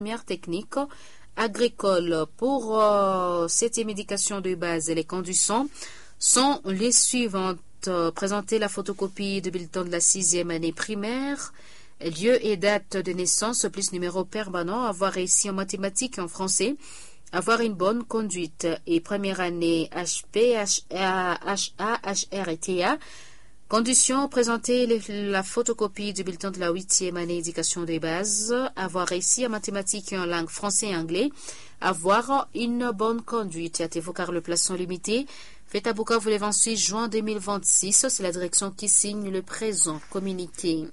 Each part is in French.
première technique agricole. Pour septième éducation de base, les conditions sont les suivantes. Présenter la photocopie de bulletin de la sixième année primaire, lieu et date de naissance plus numéro permanent, avoir réussi en mathématiques et en français, avoir une bonne conduite et première année HP, HA, HR et TA. Conditions, présenter la photocopie du bulletin de la huitième année éducation des bases, avoir réussi en mathématiques et en langue français et anglais, avoir une bonne conduite. Hâtez-vous car le place sont limités. Faites à Bukavu le 26 juin 2026. C'est la direction qui signe le présent communiqué.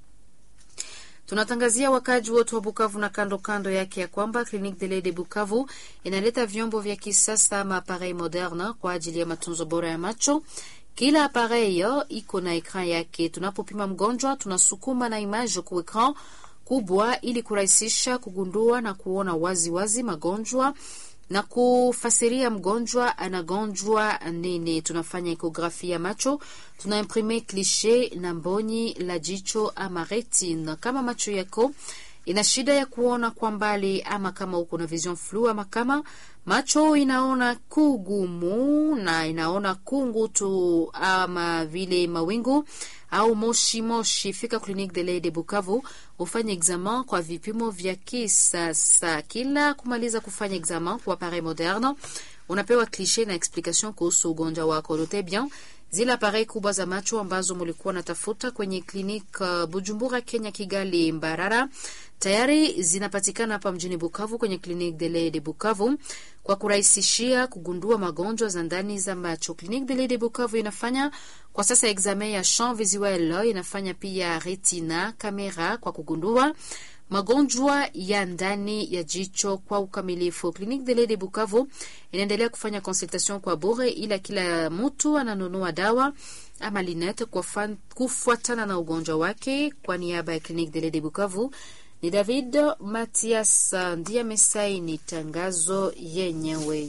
Tunatangazia wakaji wote wa Bukavu na kando kando yake ya kwamba Clinique de l'Œil de Bukavu inaleta vyombo vya kisasa ama aparei moderna kwa ajili ya matunzo bora ya macho. Kila aparei iko na ekran yake. Tunapopima mgonjwa tunasukuma na image kwa ekran kubwa ili kurahisisha kugundua na kuona wazi magonjwa na kufasiria mgonjwa anagonjwa nini. Tunafanya ekografi ya macho, tunaimprime klishe na mboni la jicho ama retina. Kama macho yako ina shida ya kuona kwa mbali, ama kama uko na vision flu, ama kama macho inaona kugumu na inaona kungu tu ama vile mawingu au moshi, fika Clinique de l'Œil de Bukavu ufanye examen kwa vipimo vya kisasa. Kila kumaliza kufanya examen kwa appareil moderne, unapewa cliché na explication kuhusu ugonjwa wako. Note bien, zile appareil kubwa za macho ambazo mulikuwa natafuta kwenye clinique Bujumbura, Kenya, Kigali, Mbarara tayari zinapatikana hapa mjini Bukavu kwenye Clinique de l'Œil de Bukavu kwa kurahisishia kugundua magonjwa za ndani za macho. Clinique de l'Œil de Bukavu inafanya kwa sasa examen ya champ visuel, inafanya pia retina kamera kwa kugundua magonjwa ya ndani ya jicho kwa ukamilifu. Clinique de l'Œil de Bukavu inaendelea kufanya consultation kwa bure, ila kila mtu ananunua dawa ama linete kufuatana na ugonjwa wake. Kwa niaba ya Clinique de l'Œil de Bukavu ni David Mathias ndiye mesaini tangazo yenyewe.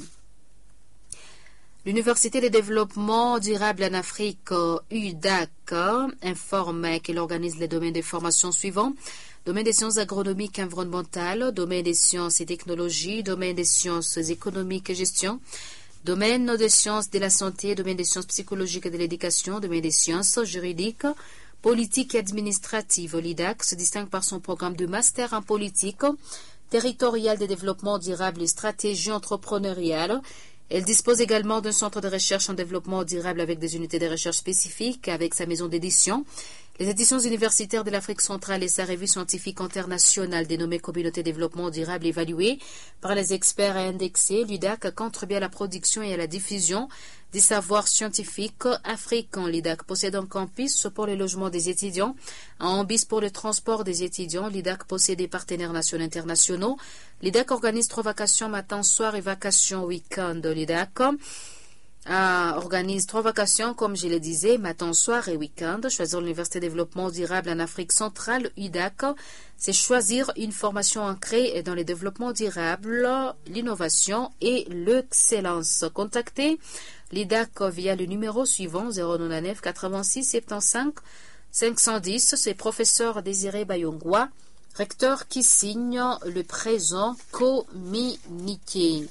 L'Université de développement durable en Afrique, UDAC, informe qu'elle organise les domaines de formation suivants: domaine des sciences agronomiques et environnementales, domaine des sciences et technologies, domaine des sciences économiques et gestion, domaine des sciences de la santé, domaine des sciences psychologiques et de l'éducation, domaine des sciences juridiques, politique et administrative. L'IDAC se distingue par son programme de master en politique, territorial de développement durable et stratégie entrepreneuriale. Elle dispose également d'un centre de recherche en développement durable avec des unités de recherche spécifiques, avec sa maison d'édition, les éditions universitaires de l'Afrique centrale et sa revue scientifique internationale dénommée Communauté de développement durable évaluée par les experts et indexée. L'UDAC contribue à la production et à la diffusion des savoirs scientifiques africains. L'IDAC possède un campus pour le logement des étudiants, un bis pour le transport des étudiants. L'IDAC possède des partenaires nationaux et internationaux. L'IDAC organise 3 vacations matin, soir et vacations week-end. L'IDAC organise 3 vacations, comme je le disais, matin, soir et week-end. Choisir l'Université de développement durable en Afrique centrale, UDAC, c'est choisir une formation ancrée dans le développement durable, l'innovation et l'excellence. Contactez l'IDAC via le numéro suivant 099 86 75 510. C'est professeur Désiré Bayongwa, recteur, qui signe le présent communiqué.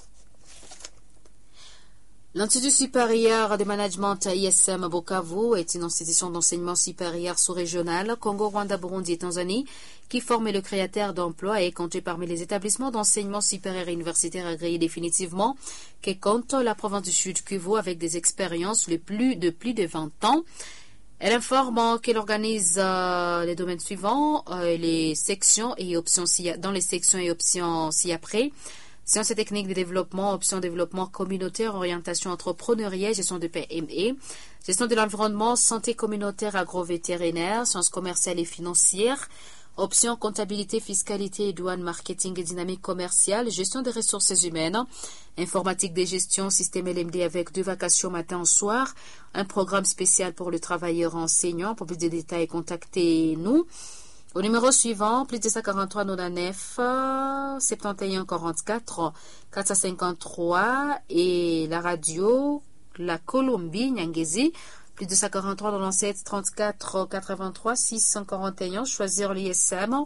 L'Institut supérieur de management ISM Bukavu est une institution d'enseignement supérieur sous-régional Congo, Rwanda, Burundi et Tanzanie qui forme le créateur d'emplois et est compté parmi les établissements d'enseignement supérieur et universitaire agréés définitivement qui compte la province du Sud Kivu avec des expériences de plus de 20 ans. Elle informe qu'elle organise les domaines suivants, les sections et options dans les sections et options ci-après. Sciences et techniques de développement, option développement communautaire, orientation entrepreneuriale, gestion de PME, gestion de l'environnement, santé communautaire, agrovétérinaire, sciences commerciales et financières, option comptabilité, fiscalité et douane, marketing et dynamique commerciale, gestion des ressources humaines, informatique de gestion, système LMD avec 2 vacations matin et soir, un programme spécial pour le travailleur enseignant. Pour plus de détails, contactez-nous au numéro suivant, plus 243 99 71 44 453 et la radio La Colombie, Nyangezi, plus 243 97 34 83 641. Choisir l'ISM,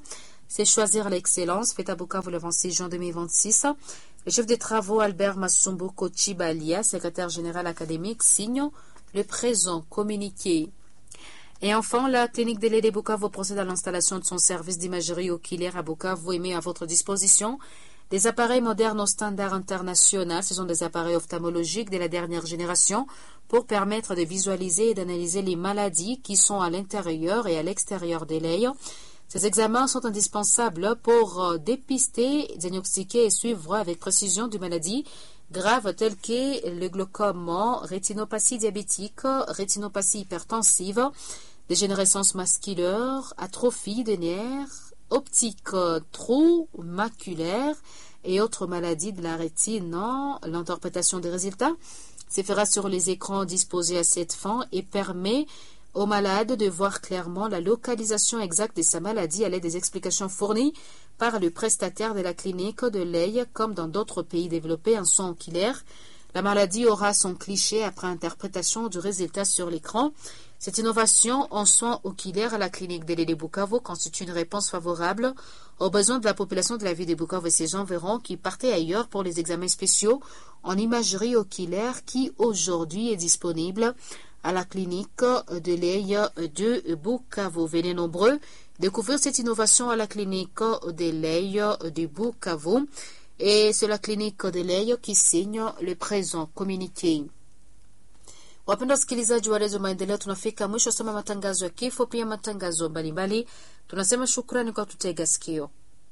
c'est choisir l'excellence, fait à Bukavu le 26 juin 2026. Le chef des travaux Albert Masumbuko Chibalia, secrétaire général académique, signe le présent communiqué. Et enfin, la clinique de l'Aide Bukavu procède à l'installation de son service d'imagerie oculaire à Bukavu et met à votre disposition des appareils modernes au standard international. Ce sont des appareils ophtalmologiques de la dernière génération pour permettre de visualiser et d'analyser les maladies qui sont à l'intérieur et à l'extérieur de l'œil. Ces examens sont indispensables pour dépister, diagnostiquer et suivre avec précision des maladies graves telles que le glaucome, rétinopathie diabétique, rétinopathie hypertensive, dégénérescence musculaire, atrophie des nerfs, optique, trous maculaires et autres maladies de la rétine. L'interprétation des résultats se fera sur les écrans disposés à cette fin et permet aux malades de voir clairement la localisation exacte de sa maladie à l'aide des explications fournies par le prestataire de la clinique de l'œil, comme dans d'autres pays développés en soins oculaires. La maladie aura son cliché après interprétation du résultat sur l'écran. Cette innovation en soins oculaires à la clinique de l'Aide Bukavu constitue une réponse favorable aux besoins de la population de la ville de Bukavu et ses environs qui partaient ailleurs pour les examens spéciaux en imagerie oculaire qui aujourd'hui est disponible à la clinique de l'œil de Bukavu. Venez nombreux découvrir cette innovation à la clinique de l'œil de Bukavu. Et c'est la clinique de l'œil qui signe le présent communiqué. Wapenda wasikilizaji wa Redio Maendeleo, tunafika mwisho soma matangazo ya kifo, pia matangazo mbalimbali. Tunasema shukrani kwa tutega sikio.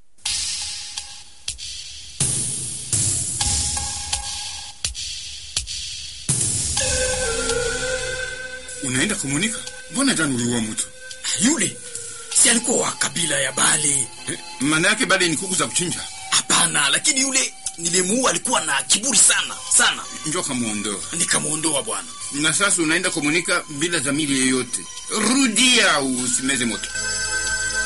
Unaenda kumunika? Mbona jana uliua mtu? Yule si alikuwa wa kabila ya Bale. Maana yake Bale ni kuku za kuchinja? Hapana, lakini yule nilimuua alikuwa na kiburi sana sana. Njoo kamuondoa. Nikamuondoa bwana. Na sasa unaenda kumunika bila dhamiri yoyote. Rudia usimeze moto.